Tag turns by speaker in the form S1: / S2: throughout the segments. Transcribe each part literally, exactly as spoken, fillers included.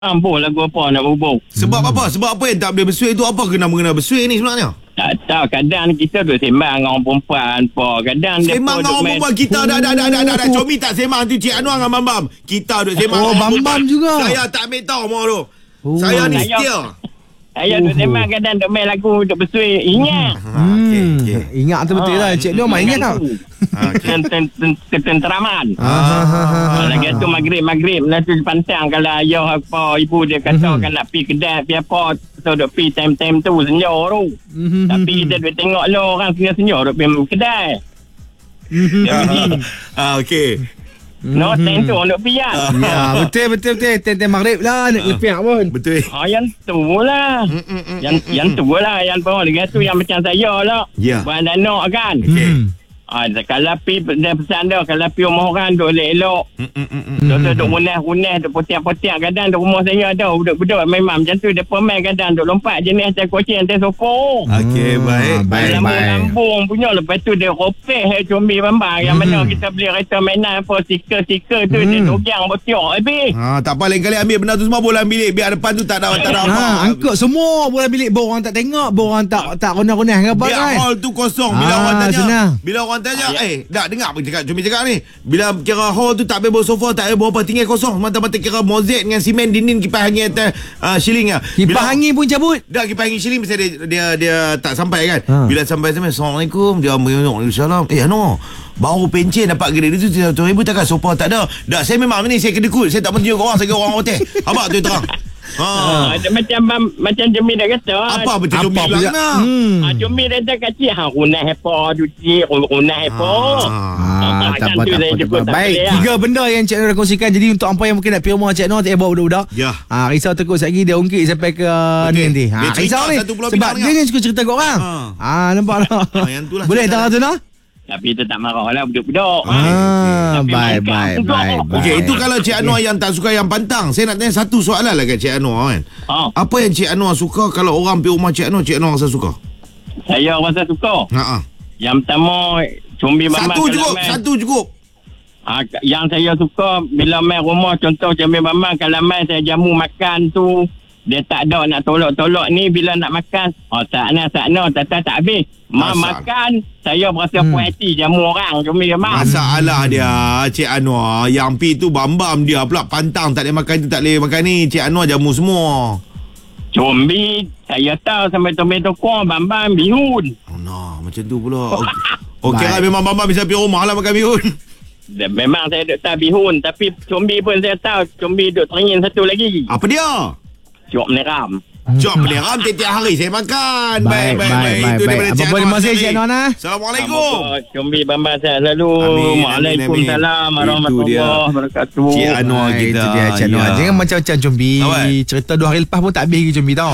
S1: Ambul lagu apa nak hubung.
S2: Sebab hmm. apa? Sebab apa yang tak boleh bersuih tu? Apa kena mengena bersuih ni sebenarnya?
S1: Tak tahu, kadang kita duduk sembang dengan orang perempuan apa. Kadang
S2: sembang dengan orang perempuan. Kita dah dah dah dah dah dah Comi tak sembang tu Cik Anwar dengan Bam Bam. Kita duduk sembang.
S3: Oh, Bam Bam juga.
S2: Saya tak ambil tahu mau tu. Oh. Saya ni setia.
S1: Saya duduk sembang kadang duduk main lagu duduk bersuih. Ingat.
S3: Hmm. Okay, okay. Ingat tu betul lah. Cik Nur main ingat tau.
S1: Ketenteraman. Lagi tu maghrib-maghrib lah tu pantang kalau ayah apa ibu dia kata kan nak pergi kedai pergi apa. So duk pergi time-time tu senyur tu. Tapi kita duk tengok lah orang senyur-senyur duk pergi kedai.
S2: Ah okey.
S1: No, time tu nak pergi kan.
S3: Ya, betul betul betul. Time-time maghrib lah nak lepiak pun.
S2: Betul.
S1: Ah, yang tu lah. Yang yang tu lah yang bawah lagi tu yang macam saya lah.
S2: Ya.
S1: Bahan anak kan.
S2: Okey.
S1: Ah, kalau pergi dia pesan dah kalau pergi rumah orang duk elok-elok. Duk duk runah-runah duk potiak-potiak kadang duk rumah saya ada budak-budak memang macam tu dia pemain kadang duk lompat jenis atas kursi atas sofa.
S2: Okey baik baik baik.
S1: Lambung punya lepas tu dia ropeh hai combi bambang yang mana kita beli kereta mainan apa stiker-stiker tu dia dogang potiak habis.
S2: Ha tak apa lain kali ambil benda tu semua bola bilik biar depan tu tak ada tak ada apa.
S3: Ha angkut semua bola bilik bawa orang tak tengok, bawa orang tak tak runah-runah ke apa kan.
S2: Biar hall tu kosong bila orang tanya.
S3: Senang.
S2: Bila orang tanya, eh, dah dengar apa cakap, Cumi cakap ni. Bila kira hall tu tak boleh bawa sofa, tak boleh bawa apa, tinggal kosong. Mata-mata kira mozaik dengan simen dinding kipas angin atas uh, shilling lah.
S3: Kipas angin pun cabut.
S2: Dah kipas angin shilling mesti dia, dia, dia tak sampai kan.
S3: Ha.
S2: Bila sampai-sampai, Assalamualaikum. Dia Waalaikumsalam. Eh, ano? Baru pencen dapat grade tu tiga ratus ribu takkan sofa tak ada. Dah, saya memang ni saya kedekut. Saya tak menunjuk orang, saya orang hotel. Abang tu terang.
S1: Ha, ha. Macam macam Jumi dah kata.
S2: Apa betul Jumi bilang nak?
S1: Hmm. Ha, Jumi dah dah kata ha runah apa duci runah apa.
S3: Ah, tak apa, tak apa, tak apa. Baik, tiga benda yang Cik Nur dah kongsikan. Jadi untuk apa yang mungkin nak pergi rumah Cik Nur, tak payah bawa budak-budak.
S2: Ya.
S3: Ah, risau takut sekali dia ungkit sampai ke ni nanti. Ha, risau ni sebab dia ni suka cerita kat orang. Ah, nampak tak? Boleh tak tu nak?
S1: Tapi kita tak marah lah budak-budak.
S3: Ah, baik, baik, baik.
S2: Okey, itu kalau Cik Anwar yang tak suka yang pantang. Saya nak tanya satu soalan lah kat Cik Anwar kan.
S1: Ha.
S2: Apa yang Cik Anwar suka kalau orang pergi rumah Cik Anwar, Cik Anwar rasa suka?
S1: Saya rasa suka.
S2: Ha.
S1: Yang pertama, combi mamak.
S2: Satu cukup, satu cukup.
S1: Ha, yang saya suka bila main rumah, contoh combi mamak, kalau main saya jamu makan tu, dia tak ada nak tolak-tolak ni bila nak makan. Oh, tak nak, tak nak, tak tak, tak habis. Ma makan, saya berasa hmm. puas hati jamu orang. Cuma memang.
S2: Masalah dia, Cik Anwar. Yang pi tu bambam dia pula pantang. Tak boleh makan tu, tak boleh makan ni. Cik Anwar jamu semua.
S1: Combi, saya tahu sampai tombe tokong, bambam, bihun.
S2: Oh, no, macam tu pula. Okey lah, memang bambam bisa pergi rumah lah makan bihun.
S1: Memang saya duk tahu bihun. Tapi combi pun saya tahu. Combi duk teringin satu lagi.
S2: Apa dia?
S1: Cok meneram.
S2: Cok meneram tiap-tiap hari saya makan.
S3: Baik, baik, baik. Itu daripada Cik Anwar. Terima kasih Cik Anwar.
S2: Assalamualaikum.
S1: Combi bambang saya selalu. Waalaikumsalam warahmatullahi wabarakatuh.
S2: Cik Anwar kita.
S3: Itu dia Cik Anwar. Jangan macam-macam Combi. Cerita dua hari lepas pun tak habis lagi Combi tau.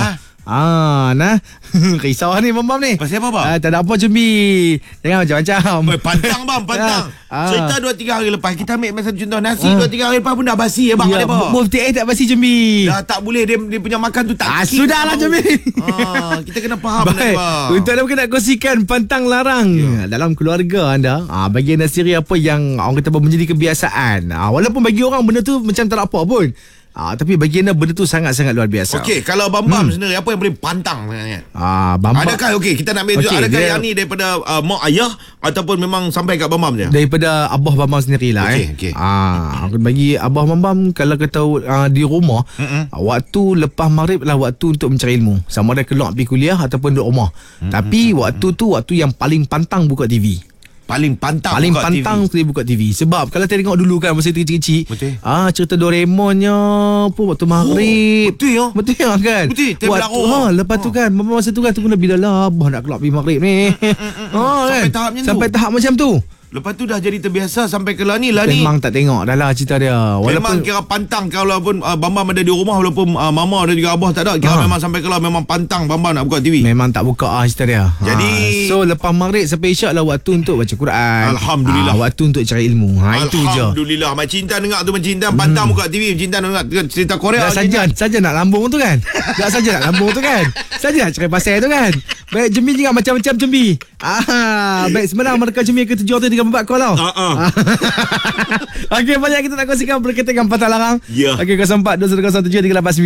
S3: Ah, nah. Risau ni Bam-Bam ni.
S2: Pasal apa, Bam?
S3: Ah, tak ada apa Combi. Jangan macam-macam.
S2: Oi, pantang Bam, pantang. Ah. Cerita dua tiga hari lepas kita ambil masa contoh nasi dua tiga hari lepas pun dah basi ya bang.
S3: Ya, bukti eh tak basi Combi.
S2: Dah tak boleh dia, dia punya makan tu tak.
S3: Ah, sudahlah Combi.
S2: Ah, kita kena faham
S3: benda bang. Untuk anda mungkin nak kongsikan pantang larang ya. dalam keluarga anda. Ah, bagian nasihat apa yang orang kata menjadi kebiasaan. Ah, walaupun bagi orang benda tu macam tak apa pun. Ah, tapi bagi anda benda tu sangat-sangat luar biasa.
S2: Okey, kalau Bam-Bam hmm. sendiri apa yang paling pantang sebenarnya? Ah, Bam-Bam. Adakah okey kita nak ambil okay, adakah dia... yang ni daripada uh, mak ayah ataupun memang sampai kat Bam-Bam je?
S3: Daripada abah Bam-Bam sendirilah okay, eh. Okey. Ah, aku bagi abah Bam-Bam kalau kata uh, di rumah mm-hmm. waktu lepas maghrib lah waktu untuk mencari ilmu. Sama ada keluar pergi kuliah ataupun duduk rumah. Mm-hmm. Tapi waktu tu waktu yang paling pantang buka T V. Paling pantang paling buka pantang T V. Buka T V. Sebab kalau kita tengok dulu kan masa kecil-kecil ah cerita Doraemonnya apa waktu maghrib. Oh, betul ya. Betul ya kan. Betul. Waktu, ha, lepas tu kan masa tu kan tu kena bila lah abah nak keluar pergi maghrib ni. Ha kan. Sampai tahap macam tu. Sampai tahap macam tu. Lepas tu dah jadi terbiasa sampai ke lah ni lah ni. Memang tak tengok dah lah cerita dia. Walaupun memang kira pantang kalau pun uh, Bam-Bam ada di rumah walaupun uh, mama dan juga abah tak ada. Kira ha. memang sampai ke lah memang pantang Bam-Bam nak buka T V. Memang tak buka ah cerita dia. Jadi ha. so lepas maghrib sampai isyak lah waktu untuk baca Quran. Alhamdulillah. Ha, waktu untuk cari ilmu. Ha itu je. Alhamdulillah. Mak Cinta dengar tu Mak Cinta pantang hmm. buka T V. Cinta dengar cerita Korea. Dah saja saja nak lambung tu kan. Dah saja nak lambung tu kan. Saja nak cari pasal tu kan. Baik, Jembi juga macam-macam Jembi. Ah, baik, sebenarnya mereka Jembi ke tujuh orang tiga empat call tau.
S2: Ah, ah.
S3: Okey, banyak kita nak kongsikan berkaitan dengan Patah Larang.
S2: Ya.
S3: Okey, kosong empat dua kosong tujuh tiga lapan sembilan.